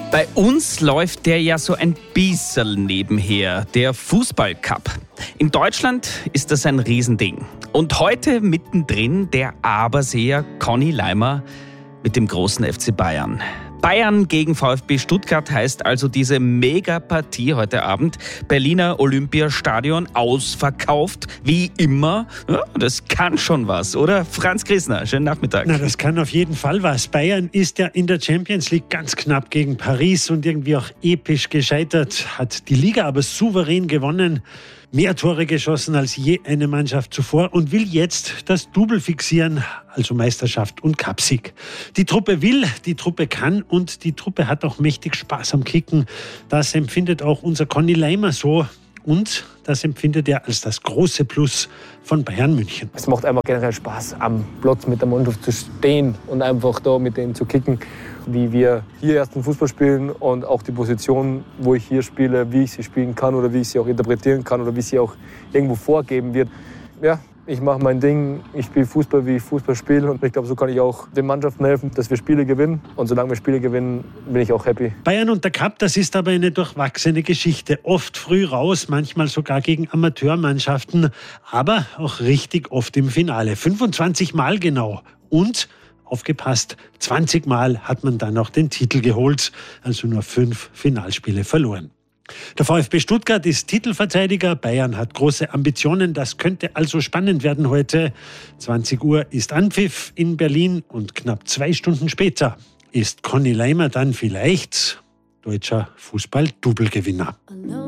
Bei uns läuft der ja so ein bisschen nebenher, der Fußballcup. In Deutschland ist das ein Riesending. Und heute mittendrin der Aberseer Conny Leimer mit dem großen FC Bayern. Bayern gegen VfB Stuttgart heißt also diese Megapartie heute Abend. Berliner Olympiastadion ausverkauft, wie immer. Ja, das kann schon was, oder? Franz Grissner, schönen Nachmittag. Na, das kann auf jeden Fall was. Bayern ist ja in der Champions League ganz knapp gegen Paris und irgendwie auch episch gescheitert. Hat die Liga aber souverän gewonnen. Mehr Tore geschossen als je eine Mannschaft zuvor und will jetzt das Double fixieren, also Meisterschaft und Cupsieg. Die Truppe will, die Truppe kann und die Truppe hat auch mächtig Spaß am Kicken. Das empfindet auch unser Conny Leimer so und das empfindet er als das große Plus von Bayern München. Es macht einfach generell Spaß, am Platz mit der Mannschaft zu stehen und einfach da mit denen zu kicken, wie wir hier ersten Fußball spielen und auch die Position, wo ich hier spiele, wie ich sie spielen kann oder wie ich sie auch interpretieren kann oder wie sie auch irgendwo vorgeben wird. Ja, ich mache mein Ding, ich spiele Fußball, wie ich Fußball spiele und ich glaube, so kann ich auch den Mannschaften helfen, dass wir Spiele gewinnen und solange wir Spiele gewinnen, bin ich auch happy. Bayern und der Cup, das ist aber eine durchwachsene Geschichte. Oft früh raus, manchmal sogar gegen Amateurmannschaften, aber auch richtig oft im Finale. 25 Mal genau und aufgepasst, 20 Mal hat man dann noch den Titel geholt, also nur 5 Finalspiele verloren. Der VfB Stuttgart ist Titelverteidiger, Bayern hat große Ambitionen, das könnte also spannend werden heute. 20 Uhr ist Anpfiff in Berlin und knapp 2 Stunden später ist Conny Leimer dann vielleicht deutscher Fußball-Double-Gewinner.